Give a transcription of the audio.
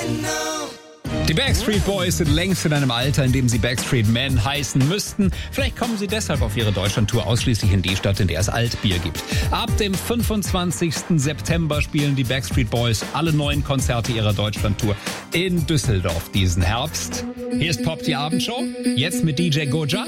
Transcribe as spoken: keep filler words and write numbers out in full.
Die Backstreet Boys sind längst in einem Alter, in dem sie Backstreet Men heißen müssten. Vielleicht kommen sie deshalb auf ihre Deutschlandtour ausschließlich in die Stadt, in der es Altbier gibt. Ab dem fünfundzwanzigsten September spielen die Backstreet Boys alle neun Konzerte ihrer Deutschlandtour in Düsseldorf diesen Herbst. Hier ist Pop, die Abendshow. Jetzt mit D J Goja.